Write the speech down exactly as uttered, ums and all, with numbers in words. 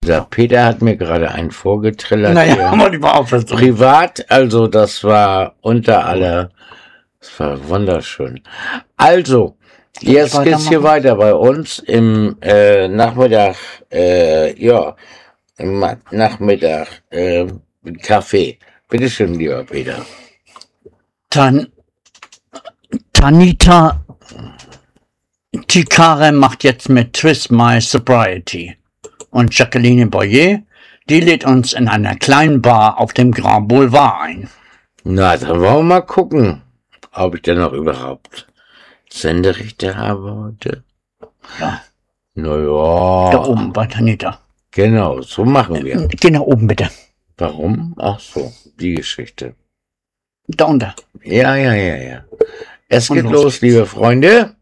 Der Peter hat mir gerade einen vorgetrillert. Naja, haben wir die auch versucht. Privat, also das war unter aller, das war wunderschön. Also, jetzt geht's hier weiter bei uns im äh, Nachmittag, äh, ja, im Nachmittag, äh, Kaffee. Bitte schön, lieber Peter. Tan Tanita Tikare macht jetzt mit Twist My Sobriety. Und Jacqueline Boyer, die lädt uns in einer kleinen Bar auf dem Grand Boulevard ein. Na, dann wollen wir mal gucken, ob ich denn noch überhaupt Senderechte habe heute. Ja. Naja. Da oben bei Tanita. Genau, so machen wir. Geh nach oben, bitte. Warum? Ach so, die Geschichte. Da unter. Ja, ja, ja, ja. Es Und geht los los, geht's. liebe Freunde.